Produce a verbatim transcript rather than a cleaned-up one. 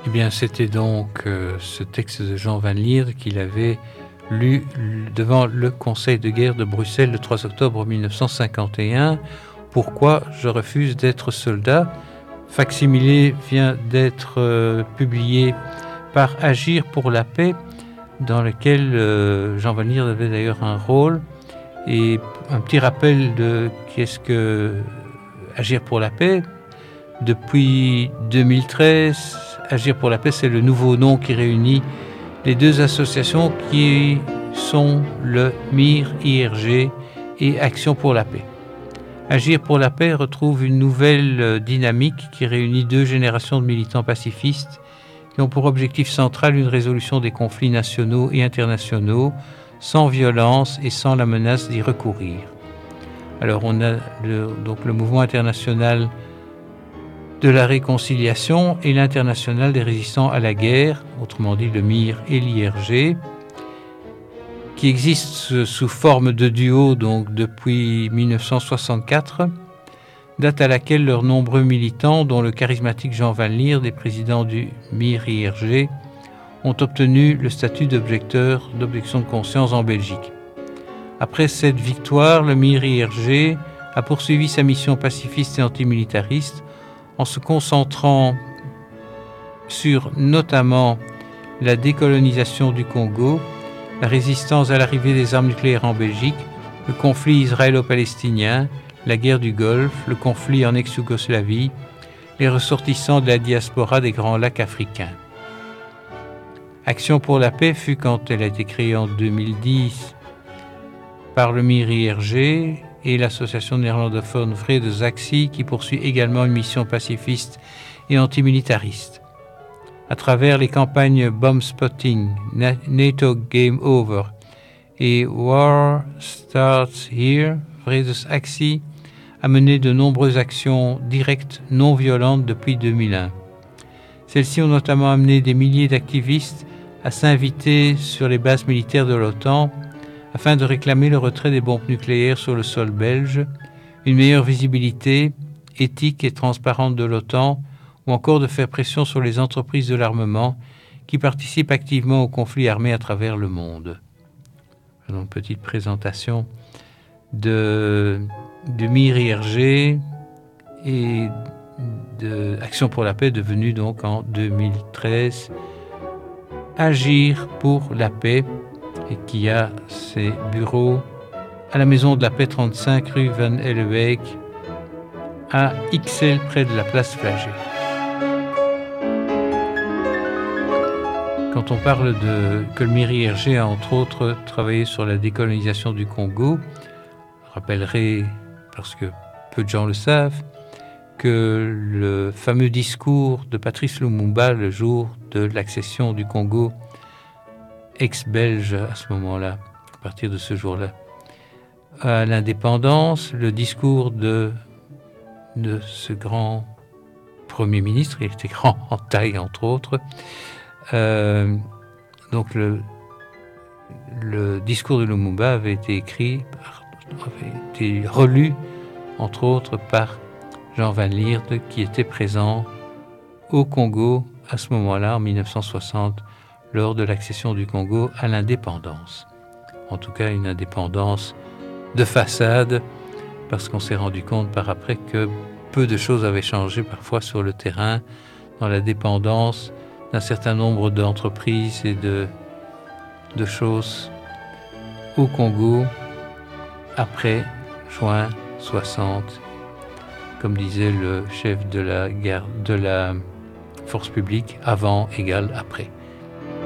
Eh bien, c'était donc euh, ce texte de Jean Van Lierde qu'il avait lu devant le Conseil de guerre de Bruxelles le trois octobre mille neuf cent cinquante et un. Pourquoi je refuse d'être soldat? Facsimilé vient d'être euh, publié par Agir pour la paix, dans lequel euh, Jean Van Lierde avait d'ailleurs un rôle. Et un petit rappel de qu'est-ce que Agir pour la paix. Depuis deux mille treize, Agir pour la paix, c'est le nouveau nom qui réunit les deux associations qui sont le M I R I R G et Action pour la paix. Agir pour la paix retrouve une nouvelle dynamique qui réunit deux générations de militants pacifistes qui ont pour objectif central une résolution des conflits nationaux et internationaux sans violence et sans la menace d'y recourir. Alors on a le, donc le mouvement international de la réconciliation et l'international des résistants à la guerre, autrement dit le M I R et l'I R G, qui existent sous forme de duo donc depuis mille neuf cent soixante-quatre, date à laquelle leurs nombreux militants, dont le charismatique Jean Van Lierde, des présidents du M I R I R G, ont obtenu le statut d'objecteur d'objection de conscience en Belgique. Après cette victoire, le M I R I R G a poursuivi sa mission pacifiste et antimilitariste en se concentrant sur notamment la décolonisation du Congo, la résistance à l'arrivée des armes nucléaires en Belgique, le conflit israélo-palestinien, la guerre du Golfe, le conflit en ex-Yougoslavie, les ressortissants de la diaspora des Grands Lacs africains. Action pour la paix fut, quand elle a été créée en deux mille dix par le M I R I R G et l'association néerlandophone Vrede Actie, qui poursuit également une mission pacifiste et antimilitariste. À travers les campagnes Bomb Spotting, NATO Game Over et War Starts Here, Vrede Actie a mené de nombreuses actions directes non violentes depuis deux mille un. Celles-ci ont notamment amené des milliers d'activistes à s'inviter sur les bases militaires de l'OTAN afin de réclamer le retrait des bombes nucléaires sur le sol belge, une meilleure visibilité éthique et transparente de l'OTAN, ou encore de faire pression sur les entreprises de l'armement qui participent activement aux conflits armés à travers le monde. Alors, une petite présentation de, de M I R I R G et de Action pour la paix, devenue donc en deux mille treize Agir pour la paix, et qui a ses bureaux à la Maison de la Paix trente-cinq rue Van Helleweg à Ixelles, près de la place Flagey. Quand on parle de que le M I R I R G a entre autres travaillé sur la décolonisation du Congo, je rappellerai, parce que peu de gens le savent, que le fameux discours de Patrice Lumumba le jour de l'accession du Congo ex-belge à ce moment-là, à partir de ce jour-là, à l'indépendance, le discours de, de ce grand Premier ministre, il était grand en taille entre autres, euh, donc le, le discours de Lumumba avait été écrit, avait été relu entre autres par Jean Van Lierde, qui était présent au Congo à ce moment-là, en mille neuf cent soixante, lors de l'accession du Congo à l'indépendance. En tout cas, une indépendance de façade, parce qu'on s'est rendu compte par après que peu de choses avaient changé parfois sur le terrain, dans la dépendance d'un certain nombre d'entreprises et de, de choses au Congo après juin soixante, comme disait le chef de la garde, de la force publique, avant égale après.